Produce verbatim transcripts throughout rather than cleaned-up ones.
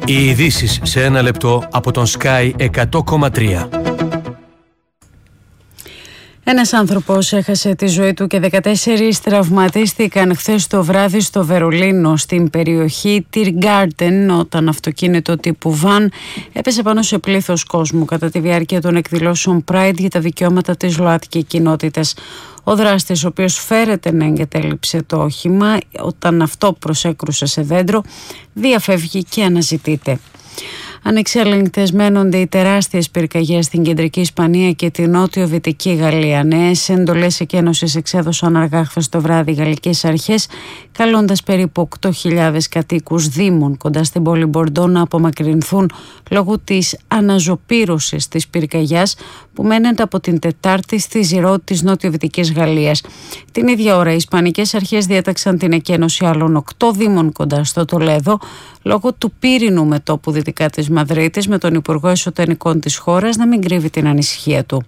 Οι ειδήσεις σε ένα λεπτό από τον Sky εκατό κόμμα τρία. Ένας άνθρωπος έχασε τη ζωή του και δεκατέσσερις τραυματίστηκαν χθες το βράδυ στο Βερολίνο, στην περιοχή Tiergarten, όταν αυτοκίνητο τύπου Van έπεσε πάνω σε πλήθος κόσμου κατά τη διάρκεια των εκδηλώσεων Pride για τα δικαιώματα της ΛΟΑΤΚΙ κοινότητας. Ο δράστης, ο οποίος φέρεται να εγκατέλειψε το όχημα όταν αυτό προσέκρουσε σε δέντρο, διαφεύγει και αναζητείται. Ανεξέλεγκτες μένονται οι τεράστιες πυρκαγιές στην κεντρική Ισπανία και τη νότιο-δυτική Γαλλία. Νέες εντολές εκένωσης εξέδωσαν αργά χθες το βράδυ οι γαλλικές αρχές, καλώντας περίπου οκτώ χιλιάδες κατοίκους δήμων κοντά στην πόλη Μπορντό να απομακρυνθούν λόγω της αναζωπήρωσης της πυρκαγιάς που μένεται από την Τετάρτη στη Ζιρό της νότιο-δυτικής Γαλλίας. Την ίδια ώρα οι Ισπανικές αρχές διέταξαν την εκένωση άλλων οκτώ δήμων κοντά στο Τολέδο λόγω του πύρινου μετώπου δυτικά της Μαδρίτης, με τον Υπουργό Εσωτερικών της χώρας να μην κρύβει την ανησυχία του.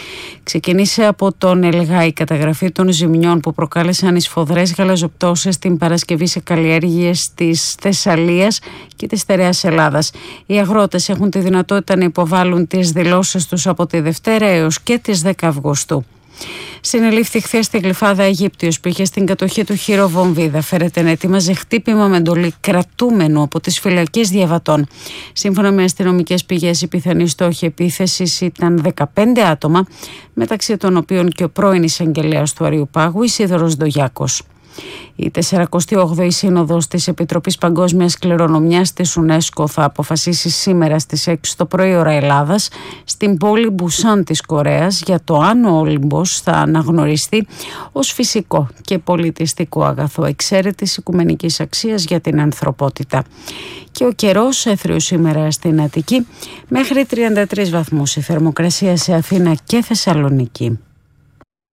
Ξεκίνησε από τον Ελγά η καταγραφή των ζημιών που προκάλεσαν οι σφοδρές γαλαζοπτώσεις την Παρασκευή σε καλλιέργειες της Θεσσαλίας και της στερεάς Ελλάδας. Οι αγρότες έχουν τη δυνατότητα να υποβάλουν τις δηλώσεις τους από τη Δευτέρα έως και τις δέκα Αυγούστου. Συνελήφθη χθες στη Γλυφάδα Αιγύπτιος που είχε στην κατοχή του χειροβομβίδα. Φέρεται να ετοίμαζε χτύπημα με εντολή κρατούμενου από τις φυλακές διαβατών. Σύμφωνα με αστυνομικές πηγές, οι πιθανοί στόχοι επίθεσης ήταν δεκαπέντε άτομα, μεταξύ των οποίων και ο πρώην εισαγγελέας του Αριουπάγου, Ισίδωρος Ντογιάκος. Η σαρακοστή όγδοη Σύνοδος της Επιτροπής Παγκόσμιας Κληρονομιάς της UNESCO θα αποφασίσει σήμερα στις έξι το πρωί ώρα Ελλάδας στην πόλη Μπουσάν της Κορέας για το αν ο Όλυμπος θα αναγνωριστεί ως φυσικό και πολιτιστικό αγαθό εξαίρετης οικουμενικής αξίας για την ανθρωπότητα. Και ο καιρός έθριο σήμερα στην Αττική μέχρι τριάντα τρεις βαθμούς η θερμοκρασία σε Αθήνα και Θεσσαλονίκη.